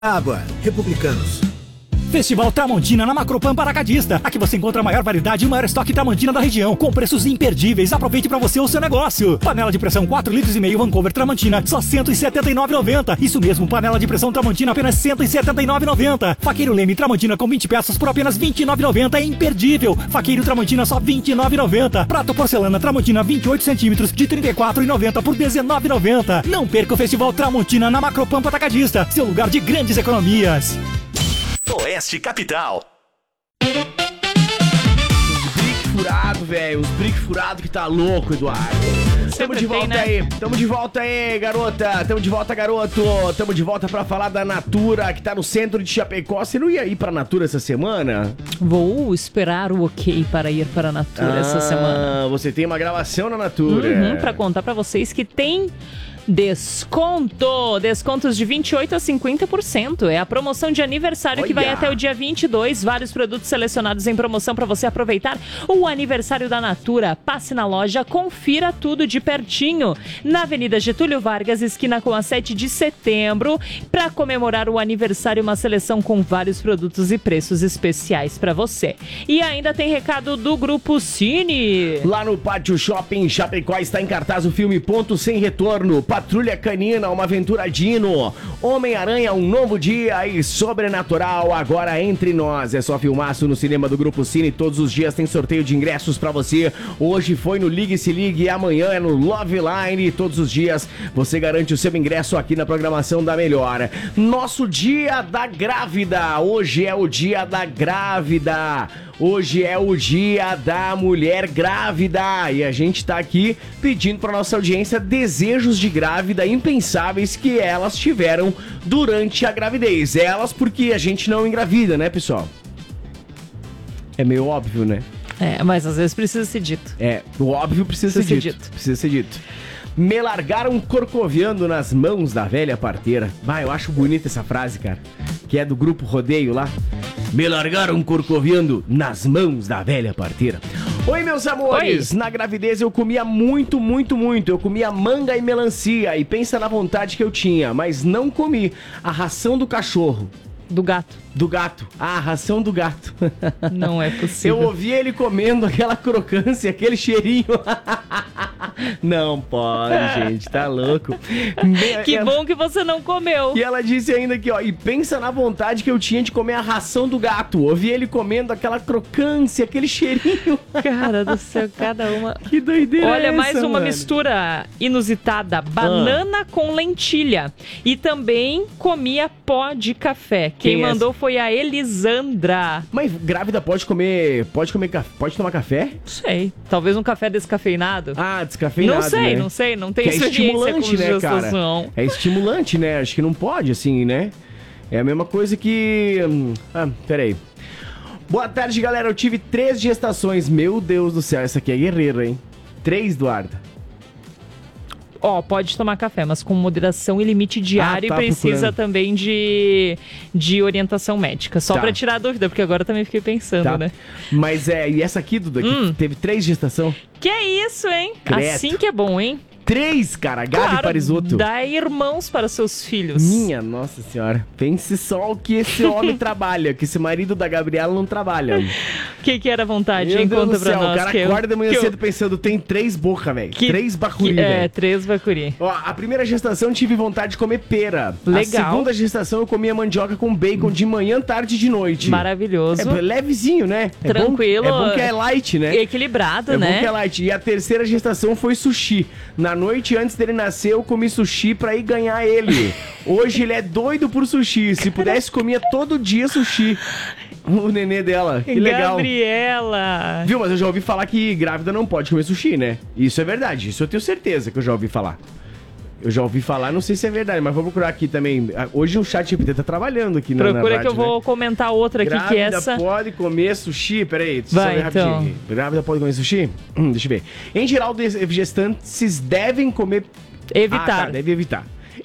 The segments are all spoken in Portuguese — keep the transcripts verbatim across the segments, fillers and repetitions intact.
Água, republicanos. Festival Tramontina na Macropampa Atacadista. Aqui você encontra a maior variedade e o maior estoque Tramontina da região, com preços imperdíveis. Aproveite para você o seu negócio. Panela de pressão quatro litros e meio Vancouver Tramontina, só cento e setenta e nove reais e noventa centavos. Isso mesmo, panela de pressão Tramontina apenas cento e setenta e nove reais e noventa centavos. Faqueiro Leme Tramontina com vinte peças por apenas vinte e nove reais e noventa centavos. É imperdível. Faqueiro Tramontina só vinte e nove reais e noventa centavos. Prato porcelana Tramontina vinte e oito centímetros de trinta e quatro reais e noventa centavos por dezenove reais e noventa centavos. Não perca o Festival Tramontina na Macropampa Atacadista, seu lugar de grandes economias. Oeste Capital. Os brick furado, velho. Os brick furado que tá louco, Eduardo. Tamo de volta, né? aí. Tamo de volta aí, garota. Tamo de volta, garoto. Tamo de volta pra falar da Natura, que tá no centro de Chapecó. Você não ia ir pra Natura essa semana? Vou esperar o ok para ir para a Natura ah, essa semana. Você tem uma gravação na Natura. Uhum, pra contar pra vocês que tem... desconto! Descontos de vinte e oito por cento a cinquenta por cento. É a promoção de aniversário. Olha, que vai até o dia vinte e dois. Vários produtos selecionados em promoção para você aproveitar o aniversário da Natura. Passe na loja, confira tudo de pertinho. Na Avenida Getúlio Vargas, esquina com a sete de setembro. Para comemorar o aniversário, uma seleção com vários produtos e preços especiais para você. E ainda tem recado do Grupo Cine. Lá no Pátio Shopping Chapecó está em cartaz o filme Ponto Sem Retorno. Patrulha Canina, uma aventura dino. Homem-Aranha, um novo dia e Sobrenatural, agora entre nós. É só filmaço no cinema do Grupo Cine. Todos os dias tem sorteio de ingressos pra você. Hoje foi no Ligue Se Ligue e amanhã é no Love Line. Todos os dias você garante o seu ingresso aqui na programação da Melhor. Nosso Dia da Grávida. Hoje é o Dia da Grávida. Hoje é o Dia da Mulher Grávida. E a gente tá aqui pedindo pra nossa audiência desejos de grávida impensáveis que elas tiveram durante a gravidez. Elas porque a gente não engravida, né, pessoal? É meio óbvio, né? É, mas às vezes precisa ser dito. É, o óbvio precisa, precisa ser, ser dito. dito. Precisa ser dito. Me largaram corcoviando nas mãos da velha parteira. Bah, eu acho bonita essa frase, cara. Que é do grupo Rodeio lá. Me largaram corcoviando nas mãos da velha parteira. Oi, meus amores. Oi. Na gravidez eu comia muito, muito, muito. Eu comia manga e melancia. E pensa na vontade que eu tinha. Mas não comi a ração do cachorro. Do gato. Do gato. Ah, a ração do gato. Não é possível. Eu ouvi ele comendo aquela crocância, aquele cheirinho. Não pode, gente. Tá louco. Que ela... bom que você não comeu. E ela disse ainda aqui, ó. E pensa na vontade que eu tinha de comer a ração do gato. Ouvi ele comendo aquela crocância, aquele cheirinho. Cara do céu, cada uma. Que doideira. Olha, é mais essa, uma mano? mistura inusitada. Banana ah. com lentilha. E também comia pó de café. Quem, Quem mandou é foi a Elisandra. Mas grávida pode comer, pode comer, pode tomar café? Não sei. Talvez um café descafeinado. Ah, descafeinado, Não sei, né? não sei. Não tem que é estimulante, né, cara? Gestação. É estimulante, né? Acho que não pode, assim, né? É a mesma coisa que... Ah, peraí. Boa tarde, galera. Eu tive três gestações. Meu Deus do céu, essa aqui é guerreira, hein? Três, Eduardo. Ó, oh, pode tomar café, mas com moderação e limite diário, ah, tá, e precisa procurando. também de, de orientação médica. Só tá. pra tirar a dúvida, porque agora também fiquei pensando, tá. né? Mas é, e essa aqui, Duda, hum. que teve três gestação? Que é isso, hein? Creto. Assim que é bom, hein? Três, cara, Gabi claro, Parisotto. Dá irmãos para seus filhos. Minha nossa senhora. Pense só o que esse homem trabalha, que esse marido da Gabriela não trabalha. O que que era vontade? Meu Deus Conta do pra céu, nós. O cara que acorda eu, de manhã cedo eu... pensando, tem três bocas, velho. Três bacuri, velho. É, três bacuri. Ó, a primeira gestação eu tive vontade de comer pera. Legal. A segunda gestação eu comia mandioca com bacon de manhã, tarde e de noite. Maravilhoso. É levezinho, né? É Tranquilo. Bom, é bom que é light, né? Equilibrado, é né? É bom que é light. E a terceira gestação foi sushi. Na noite antes dele nascer, eu comi sushi pra ir ganhar ele. Hoje ele é doido por sushi. Se pudesse, comia todo dia sushi. O nenê dela. Que legal. Gabriela. Viu, mas eu já ouvi falar que grávida não pode comer sushi, né? Isso é verdade. Isso eu tenho certeza que eu já ouvi falar. Eu já ouvi falar, não sei se é verdade, mas vou procurar aqui também. Hoje o chat G P T tá trabalhando aqui na Procura na que eu vou né? comentar outra aqui, grávida que essa... pode comer sushi? Peraí, deixa Vai, eu ver então. rapidinho. Grávida pode comer sushi? Hum, deixa eu ver. Em geral, gestantes devem comer... Evitar. Ah, tá, deve evitar.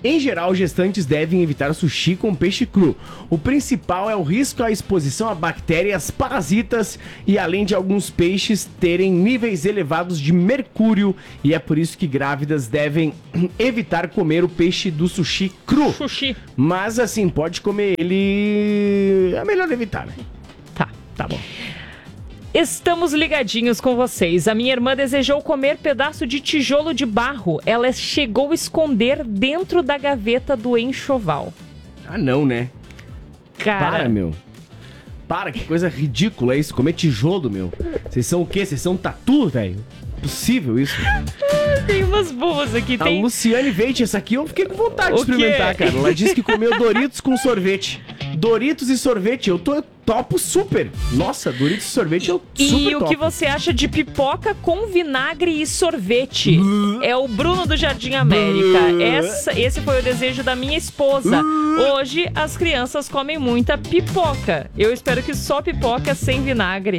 Em geral, gestantes devem evitar sushi com peixe cru. O principal é o risco à exposição a bactérias, parasitas e além de alguns peixes terem níveis elevados de mercúrio, e é por isso que grávidas devem evitar comer o peixe do sushi cru. Sushi. Mas assim, pode comer ele... é melhor evitar, né? Tá, tá bom. Estamos ligadinhos com vocês. A minha irmã desejou comer pedaço de tijolo de barro. Ela chegou a esconder dentro da gaveta do enxoval. Ah, não, né? Cara... Para, meu. Para, que coisa ridícula é isso. Comer tijolo, meu. Vocês são o quê? Vocês são tatu, velho? Possível isso? Tem umas boas aqui. Tem... A Luciane Veite, essa aqui eu fiquei com vontade de O quê? experimentar, cara. Ela disse que comeu Doritos com sorvete. Doritos e sorvete, eu tô topo super. Nossa, Doritos e sorvete eu super E o topo. que você acha de pipoca com vinagre e sorvete? É o Bruno do Jardim América. Essa, esse foi o desejo da minha esposa. Hoje as crianças comem muita pipoca. Eu espero que só pipoca sem vinagre.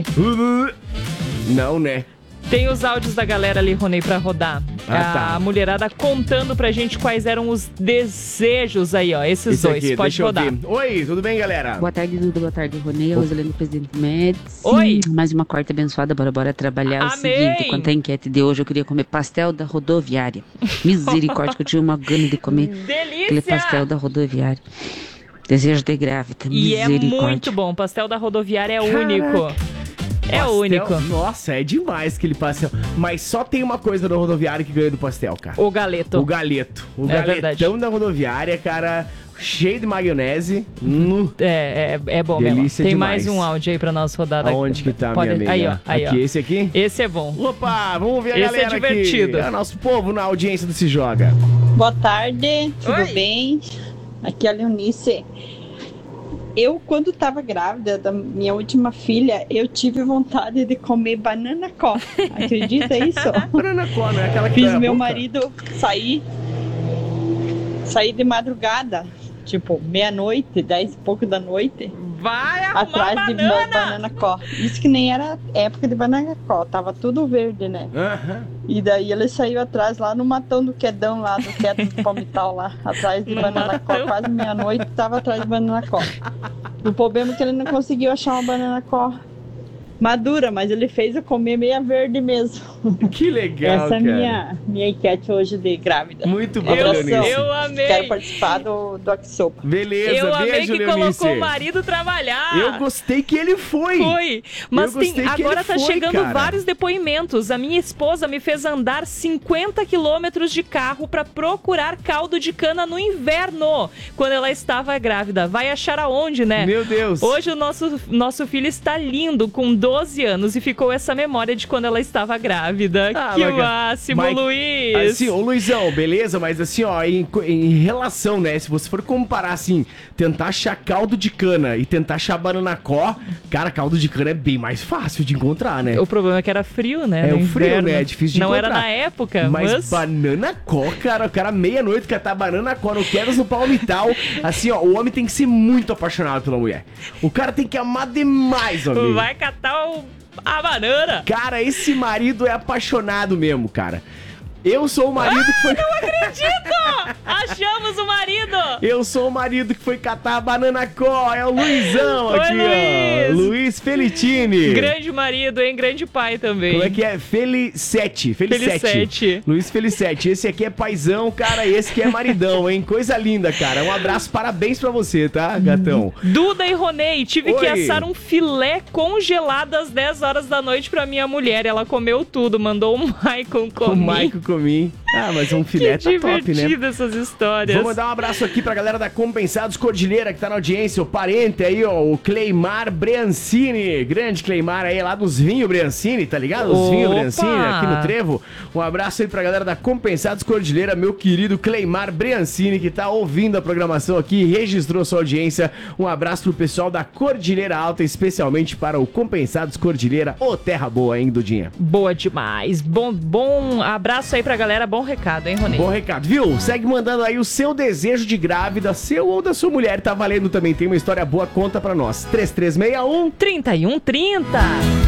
Não, né? Tem os áudios da galera ali, Ronei, pra rodar. Ah, a tá. mulherada contando pra gente quais eram os desejos aí, ó. Esses Esse dois. aqui, Pode deixa eu rodar. ver. Oi, tudo bem, galera? Boa tarde, Duda. Boa tarde, Ronei. Rosalene, presidente Médici. Oi. Mais uma quarta abençoada. Bora, bora trabalhar. Amém. O seguinte, quanto à enquete de hoje, eu queria comer pastel da rodoviária. Misericórdia, que eu tinha uma gana de comer aquele Delícia! pastel da rodoviária. Desejo de grávida. E é Misericórdia. muito bom. Pastel da rodoviária é único. É Pastel, único. Nossa, é demais aquele pastel. Mas só tem uma coisa da rodoviária que ganha do pastel, cara. O galeto. O galeto. O É galetão verdade. da rodoviária, cara, cheio de maionese. Hum. É, é, é bom mesmo. Delícia Tem demais. mais um áudio aí pra nós rodar. daqui. Aonde que tá, Pode... minha amiga? Aí, ó. Aí, aqui, ó. esse aqui? Esse é bom. Opa, vamos ver a Esse é galera divertido. aqui. É nosso povo na audiência do Se Joga. Boa tarde, tudo Oi. bem? Aqui é a Leonice. Eu, quando estava grávida da minha última filha, eu tive vontade de comer banana có. Acredita isso? Banana có, não é aquela que Fiz tá meu boca? marido sair, sair de madrugada, tipo meia-noite, dez e pouco da noite, Vai arrumar atrás de banana! ba- banana có. Isso que nem era época de banana có, tava tudo verde, né? Aham. E daí ele saiu atrás lá no matão do Quedão, lá do Quedo do Palmital, lá, atrás de No banana có, matão. quase meia-noite, tava atrás de banana có. O problema é que ele não conseguiu achar uma banana có madura, mas ele fez eu comer meia verde mesmo. Que legal, Essa é a cara. minha, minha enquete hoje de grávida. Muito bom, Eu, Leonice. eu amei. Quero participar do Doc Sopa. Beleza, Eu amei beijo, que Leonice. colocou o marido trabalhar. Eu gostei que ele foi. Foi. Mas Eu tem, gostei que agora ele tá foi, chegando cara. vários depoimentos. A minha esposa me fez andar cinquenta quilômetros de carro pra procurar caldo de cana no inverno, quando ela estava grávida. Vai achar aonde, né? Meu Deus. Hoje o nosso, nosso filho está lindo, com doze anos, e ficou essa memória de quando ela estava grávida. Ah, que mas- máximo, mas- Luiz! Assim, ô Luizão, beleza, mas assim, ó, em, em relação, né, se você for comparar, assim, tentar achar caldo de cana e tentar achar banana có, cara, caldo de cana é bem mais fácil de encontrar, né? O problema é que era frio, né? É, no o frio, inverno. né? É difícil de Não encontrar. era na época, Mas, mas... banana có, cara, o cara meia-noite catar banana có no Quedas no Palmital, assim, ó, o homem tem que ser muito apaixonado pela mulher. O cara tem que amar demais, amigo. Vai catar o... a banana. Cara, esse marido é apaixonado mesmo, cara. Eu sou o marido que foi... Não acredito! Achamos o marido! Eu sou o marido que foi catar a banana có, é o Luizão Oi, aqui, ó. Luiz. Luiz Felitini. Grande marido, hein? Grande pai também. Como é que é? Felicete. Felicete. Felicete. Luiz Felicete. Esse aqui é paizão, cara. Esse que é maridão, hein? Coisa linda, cara. Um abraço, parabéns pra você, tá, gatão? Duda e Ronei, tive Oi. que assar um filé congelado às dez horas da noite pra minha mulher. Ela comeu tudo, mandou o Maicon O comer. Maicon comi. Ah, mas um filé Que tá top, né? divertido essas histórias. Vou mandar um abraço aqui pra galera da Compensados Cordilheira que tá na audiência, o parente aí, ó, o Cleimar Breancini, grande Cleimar aí, lá dos vinhos Breancini, tá ligado? Os Opa! vinhos Breancini aqui no Trevo. Um abraço aí pra galera da Compensados Cordilheira, meu querido Cleimar Breancini, que tá ouvindo a programação aqui e registrou sua audiência. Um abraço pro pessoal da Cordilheira Alta, especialmente para o Compensados Cordilheira, ô terra boa, hein, Dudinha? Boa demais. Bom, bom abraço aí pra galera. Bom recado, hein, Ronei? Bom recado, viu? Segue mandando aí o seu desejo de grávida, seu ou da sua mulher, tá valendo também. Tem uma história boa, conta pra nós. três três seis um trinta e um trinta.